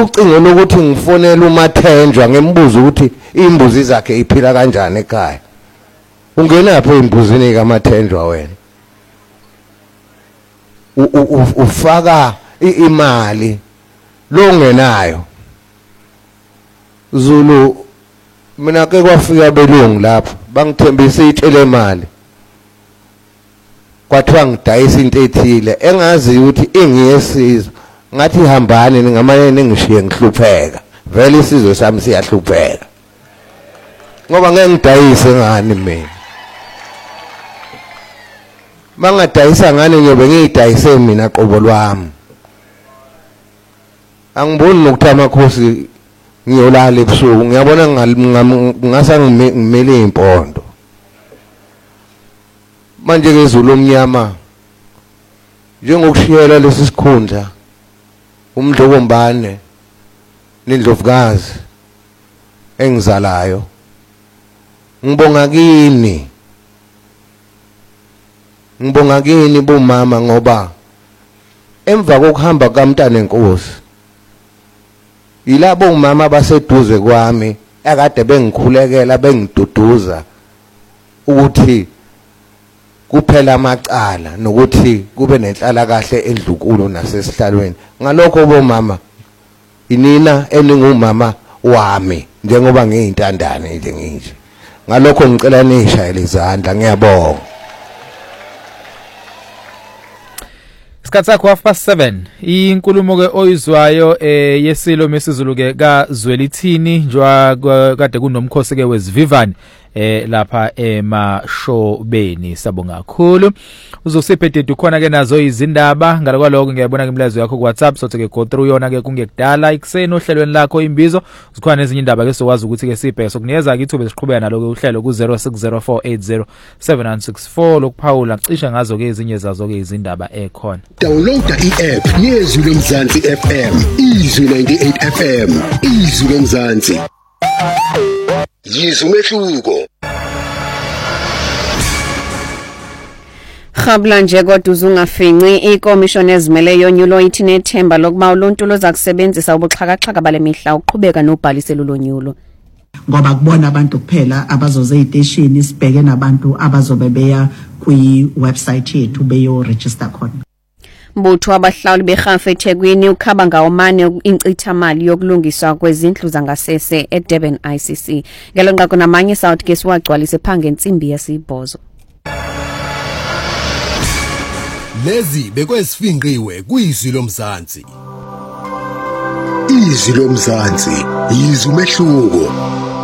ucingo lokuthi ngifonela uMathenjwa ngembuza ukuthi imbuzi zakhe iphila kanjani ekhaya. Ungena pho imbuzini kaMathenjwa wena. Ufaka imali lo ngenayo. Zulu mina ke kwafika belungu lapha bangithembisa itshele imali. Kwathiwa ngidayisa into ethile engazi ukuthi ingiyesizo. Ngathi hambani ningamane ningishiye ngihlupheka. Vele isizwe sami siyahlupheka. Ngoba ngeke ngidayise ngani mina. Mangadayisa ngani ngiyobe ngidayise mina qobo lwami. Angiboni ukuthi amakhosi ngiyolala ebusuku ngiyabona ngasa ngimele impondo. Manje ke izulu omnyama njengokushiyela lesi sikhundla umdlokombane nendlovukazi engizalayo ngibonga kini bomama ngoba emva kokuhamba kaMntana enkosi yilabo umama baseduze kwami akade bengikhulekela bengiduduza ukuthi kuphela amacala nokuthi kube nenhlala kahle endlunkulu nasesihlalweni. Ngalokho bomama inina eningumama wami njengoba ngiyintandane nje nginje. Ngalokho ngicela nishayele izandla ngiyabonga. Isikhathi sakho 7:30 inkulumo ke oyizwayo yesilo mesizulu ke kaZwelithini njengoba kade kunomkhosi ke wezivivane lapha eMashobeni. Sabonga kakhulu. Uzosiphethe khona ke nazo izindaba ngalo kwaloko ngiyabona ke imlayezo yakho ku WhatsApp sothi ke go through yona ke kungekudala ikuseni ohlelweni lakho imbizo zikhona ezinye indaba ke sokwazi ukuthi ke sibheke sokunikeza ke ithuba esiqhubeka nalo ke uhlelo ku 0604807964 lokuphawula cishe ngazo ke ezinye zazo ke izindaba ekhona. Downloada i-app yezwi lomzansi FM izwi 98 FM izwi lomzansi. Yizwe umehluko. Khabla nje kodwa uzungafinci ikomishoni ezimele yonyulo ithi nethemba lokuba uluntu lozakusebenzisa ubuxhakaxhaka bale mihla uqhubeka nobhaliselo lonyulo. Ngoba kubona abantu kuphela abazoze eziteshini sibheke nabantu abazobe beya kwi-website yethu beyo register khona. Mbutho abahlawuli beRhafu eThekwini ukhaba ngawomane incitha mali yokulungiswa kwezindlu zangasese eDurban ICC. Ngelo nqaku namanye South Case wagcwalise phange insimbi yesibhozo. Lezi bekwesifinqiwe kuyizwi lomzansi. Izwi lomzansi yizwe umehluko.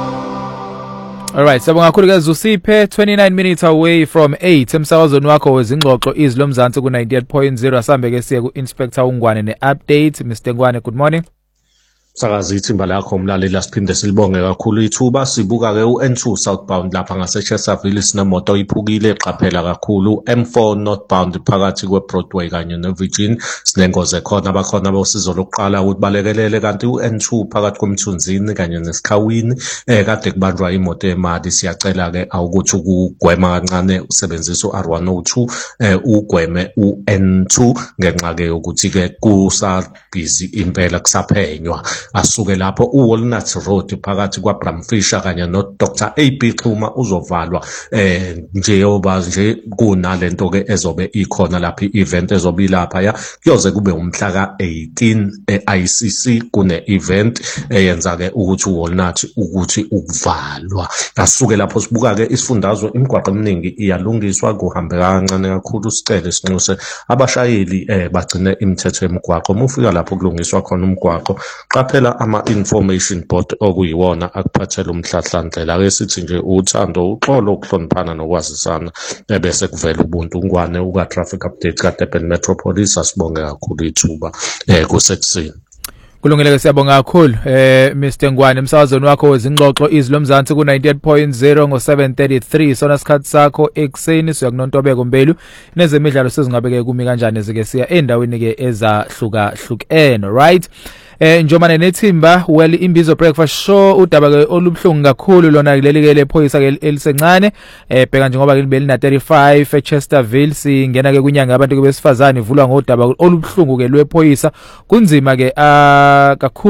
Alright, sabonga kakhulu ke Zusiphe 29 minutes away from 8 emsakazweni wakho wezingxoxo izwi lomzansi ku 98.0 asambe ke siye ku Inspector uNgwane ne-update. Mr. Ngwane, good morning. Sakazi ithimba lakho umlaleli lasiphinde silibonge kakhulu ithuba sibuka ke uN2 southbound lapha ngaseChesterville sinemoto iphukile eqaphela kakhulu M4 northbound phakathi kweBroadway kanye neVirgin sinengozi ekhona abakhona bosizo lokuqala ukuthi balekelele kanti uN2 phakathi komthunzini kanye nesikhawini kade kubanjwa imoto emali siyacela ke awukuthi ukugwema kancane usebenzisa uR102 ugweme uN2 ngenxa ke ukuthi ke kusabhizi impela kusaphenywa. Asuke lapho uWalnut Road phakathi kwaBramfisher kanye noDr AB Xuma uzovalwa njengoba nje kunalento ke ezobe ikhona lapha i-event ezobe ilapha ya kuyoze kube umhla ka18 eICC kune event eyenza ke ukuthi uWalnut ukuthi ukuvalwa. Asuke lapho sibuka ke isifundazwe imigwaqo eminingi iyalungiswa kuhambeka kancane kakhulu sicele sinxuse abashayeli bagcine imithetho yemigwaqo mufika lapho kulungiswa khona umgwaqo qaphela ama-information board okuyiwona akuphathela umhlahlandlela ke sithi nje uthando uxolo ukuhloniphana nokwazisana bese kuvela ubuntu Ngwane uka-traffic update ka-Durban Metropolis asibonge kakhulu ithuba kusekuseni. Kulungile siyabonga kakhulu Mr. Ngwane emsakazweni wakho wezingxoxo izwi lomzansi ku 98.0 ngo 7:33 sona sikhathi sakho ekseni siyakunontobeko Mbelu nezemidlalo sezingabeke kumi kanjani zike siya endaweni ke ezahlukahlukene right. Njomane nethimba well imbizo breakfast show udaba ke olubhlungu kakhulu lona leli lephoyisa ke elisencane bheka njengoba ke libeli na 35 eChesterville singena ke kunyanga abantu besifazane ivulwa ngodaba olubhlungu ke lwephoyisa kunzima ke kakhulu